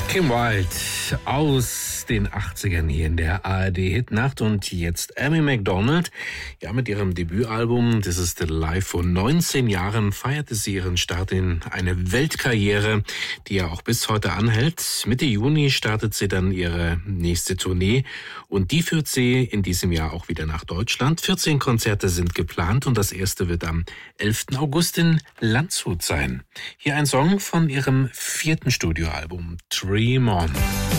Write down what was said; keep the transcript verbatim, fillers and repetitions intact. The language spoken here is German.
Kim Wilde aus den achtzigern hier in der A R D-Hitnacht und jetzt Amy Macdonald. Ja, mit ihrem Debütalbum This Is the Life vor neunzehn Jahren feierte sie ihren Start in eine Weltkarriere, die ja auch bis heute anhält. Mitte Juni startet sie dann ihre nächste Tournee und die führt sie in diesem Jahr auch wieder nach Deutschland. vierzehn Konzerte sind geplant und das erste wird am elften August in Landshut sein. Hier ein Song von ihrem vierten Studioalbum Dream On.